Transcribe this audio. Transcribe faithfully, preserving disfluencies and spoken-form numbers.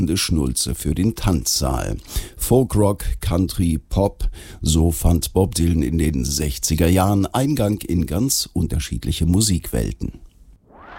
Schnulze für den Tanzsaal. Folkrock, Country, Pop, so fand Bob Dylan in den sechziger Jahren Eingang in ganz unterschiedliche Musikwelten.